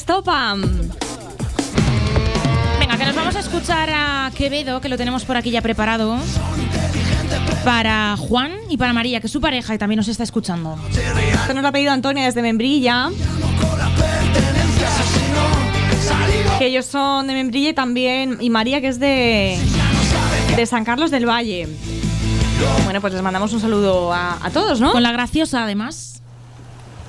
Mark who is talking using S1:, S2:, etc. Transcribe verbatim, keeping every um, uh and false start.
S1: estopa.
S2: Venga, que nos vamos a escuchar a Quevedo, que lo tenemos por aquí ya preparado. Para Juan y para María, que es su pareja y también nos está escuchando.
S1: Esto nos lo ha pedido Antonia desde Membrilla. Que ellos son de Membrilla y también. Y María, que es de, de San Carlos del Valle. Bueno, pues les mandamos un saludo a, a todos, ¿no?
S2: Con la graciosa, además.